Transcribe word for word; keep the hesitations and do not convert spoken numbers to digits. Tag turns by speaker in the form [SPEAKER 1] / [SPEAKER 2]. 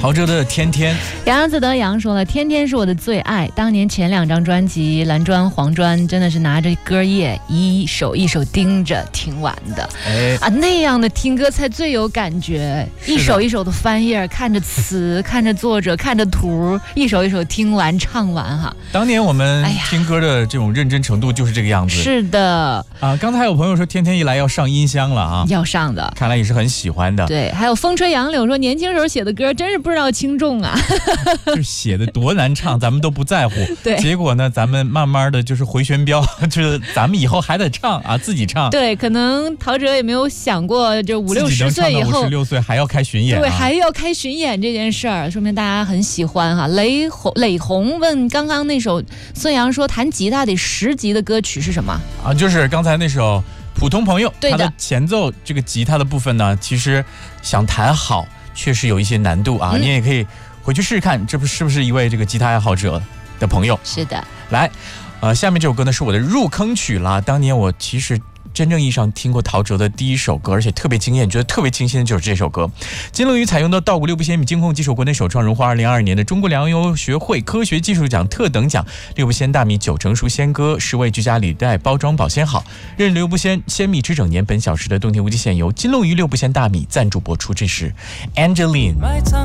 [SPEAKER 1] 陶喆的《天天》。
[SPEAKER 2] 杨子德杨说了，《天天》是我的最爱。当年前两张专辑蓝砖黄砖真的是拿着歌页一首一首盯着听完的。哎啊，那样的听歌才最有感觉，一首一首的翻页，看着词，看着作者，看着图，一首一首听完唱完哈。
[SPEAKER 1] 当年我们听歌的这种认真程度就是这个样子。
[SPEAKER 2] 是的
[SPEAKER 1] 啊，刚才还有朋友说天天一来要上音箱了啊，
[SPEAKER 2] 要上的，
[SPEAKER 1] 看来也是很喜欢的。
[SPEAKER 2] 对，还有风吹杨柳说年轻时候写的歌真是不知道轻重啊，
[SPEAKER 1] 就写的多难唱，咱们都不在乎。
[SPEAKER 2] 对，
[SPEAKER 1] 结果呢，咱们慢慢的就是回旋镖，就是咱们以后还得唱啊，自己唱。
[SPEAKER 2] 对，可能陶喆也没有想过，就五六十岁以后，
[SPEAKER 1] 五十六岁还要开巡演、啊，
[SPEAKER 2] 对，还要开巡演这件事儿，说明大家很喜欢哈。雷红磊红问刚刚那首孙杨说弹吉他得十级的歌曲是什么
[SPEAKER 1] 啊？就是刚才那首普通朋友，
[SPEAKER 2] 对的，
[SPEAKER 1] 它的前奏这个吉他的部分呢，其实想弹好确实有一些难度啊、嗯，你也可以回去试试看，这不是不是一位这个吉他爱好者的朋友？
[SPEAKER 2] 是的，
[SPEAKER 1] 来，呃，下面这首歌呢是我的入坑曲啦。当年我其实真正意义上听过陶喆的第一首歌，而且特别惊艳，觉得特别清新的就是这首歌。金龙鱼采用的稻谷六部仙米金控技术国内首创，荣获二零二二年的中国粮油学会科学技术奖特等奖。六部仙大米九成熟鲜歌，十味居家里带，包装保鲜好，任六部仙鲜米吃整年。本小时的冬天无极限由金龙鱼六部仙大米赞助播出。这是 Angeline。